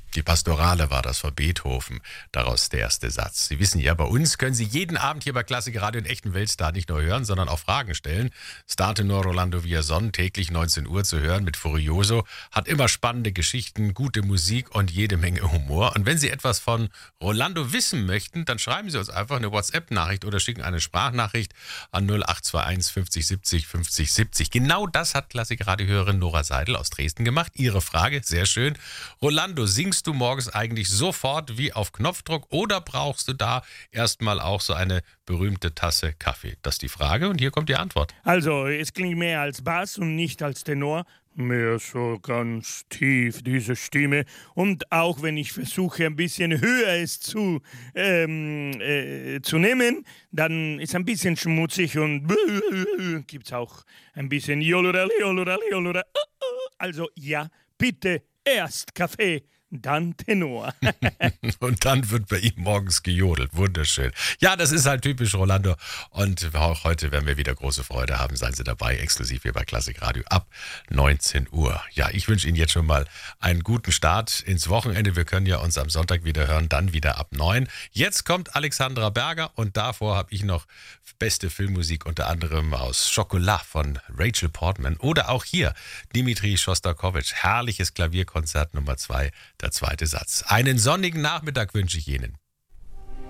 Die Pastorale war das von Beethoven, daraus der erste Satz. Sie wissen ja, bei uns können Sie jeden Abend hier bei Klassik Radio einen echten Weltstar nicht nur hören, sondern auch Fragen stellen. Startenor Rolando Villazon, täglich 19 Uhr zu hören mit Furioso, hat immer spannende Geschichten, gute Musik und jede Menge Humor. Und wenn Sie etwas von Rolando wissen möchten, dann schreiben Sie uns einfach eine WhatsApp-Nachricht oder schicken eine Sprachnachricht an 0821 50 70 50 70. Genau das hat Klassik-Radio-Hörerin Nora Seidel aus Dresden gemacht. Ihre Frage, sehr schön. Rolando, singst du morgens eigentlich sofort wie auf Knopfdruck oder brauchst du da erstmal auch so eine berühmte Tasse Kaffee? Das ist die Frage und hier kommt die Antwort. Also, es klingt mehr als Bass und nicht als Tenor. Mehr so ganz tief, diese Stimme. Und auch wenn ich versuche, ein bisschen höher es zu nehmen, dann ist ein bisschen schmutzig und gibt es auch ein bisschen Jolurali, Jolurali, Jolurali. Also ja, bitte erst Kaffee, dann Tenor. Und dann wird bei ihm morgens gejodelt. Wunderschön. Ja, das ist halt typisch Rolando. Und auch heute werden wir wieder große Freude haben. Seien Sie dabei, exklusiv hier bei Klassik Radio ab 19 Uhr. Ja, ich wünsche Ihnen jetzt schon mal einen guten Start ins Wochenende. Wir können ja uns am Sonntag wieder hören, dann wieder ab 9. Jetzt kommt Alexandra Berger und davor habe ich noch beste Filmmusik, unter anderem aus Chocolat von Rachel Portman oder auch hier Dimitri Schostakowitsch. Herrliches Klavierkonzert Nummer 2, der zweite Satz. Einen sonnigen Nachmittag wünsche ich Ihnen.